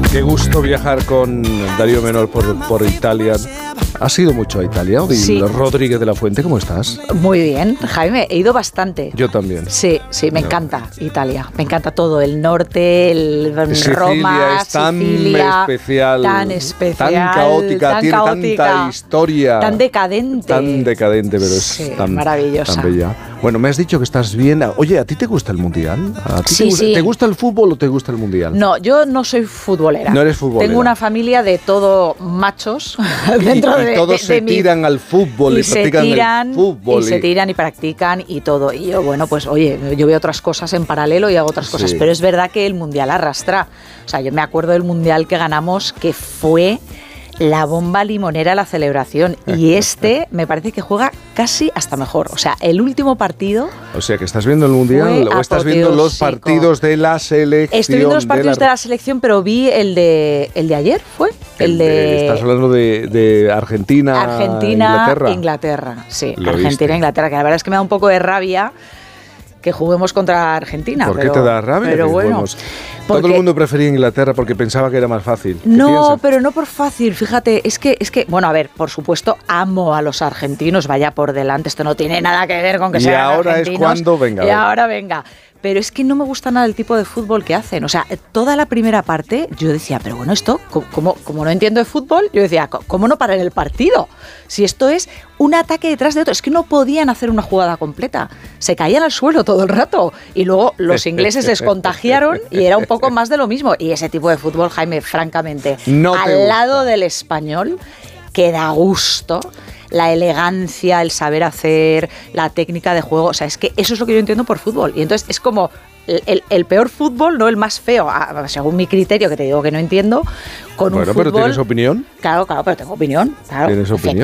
Qué gusto viajar con Darío Menor por Italia. ¿Has ido mucho a Italia? Sí. Rodríguez de la Fuente, ¿cómo estás? Muy bien, Jaime, he ido bastante. Yo también. Sí, me encanta Italia. Me encanta todo, el norte, Sicilia Roma, es tan Sicilia, especial, tan caótica, tiene tanta historia. Tan decadente, pero es sí, tan maravillosa. Tan bella. Bueno, me has dicho que estás bien. Oye, ¿a ti te gusta el Mundial? ¿A ti Sí. ¿Te gusta el fútbol o te gusta el Mundial? No, yo no soy futbolera. No eres futbolera. Tengo una familia de todo machos dentro y todos se tiran al fútbol y practican el fútbol. Y se tiran y practican y todo. Y yo, bueno, pues oye, yo veo otras cosas en paralelo y hago otras cosas. Pero es verdad que el Mundial arrastra. O sea, yo me acuerdo del Mundial que ganamos, que fue la bomba limonera la celebración. Y me parece que juega casi hasta mejor. O sea, el último partido... O sea, que estás viendo el Mundial o estás viendo los partidos de la selección. Estoy viendo los partidos de la selección, pero vi el de ayer, ¿fue? Estás hablando de Argentina, Inglaterra. Sí, ¿Lo Argentina, viste? Inglaterra, que la verdad es que me da un poco de rabia que juguemos contra Argentina. ¿Por qué te da rabia? Pero bueno, todo el mundo prefería Inglaterra porque pensaba que era más fácil. No, pero no por fácil. Fíjate, es que, bueno, a ver, por supuesto, amo a los argentinos, vaya por delante. Esto no tiene nada que ver con que sean argentinos. Y ahora es cuando venga. Y ahora venga. Pero es que no me gusta nada el tipo de fútbol que hacen. O sea, toda la primera parte yo decía, pero bueno, esto, como no entiendo de fútbol, yo decía, ¿cómo no parar el partido? Si esto es un ataque detrás de otro. Es que no podían hacer una jugada completa. Se caían al suelo todo el rato. Y luego los ingleses les contagiaron y era un poco más de lo mismo. Y ese tipo de fútbol, Jaime, francamente, al lado del español, que da gusto. La elegancia, el saber hacer, la técnica de juego. O sea, es que eso es lo que yo entiendo por fútbol. Y entonces es como el peor fútbol, no el más feo, según mi criterio, que te digo que no entiendo, con un fútbol... Bueno, pero ¿tienes opinión? Claro, pero tengo opinión. Claro. ¿Tienes opinión?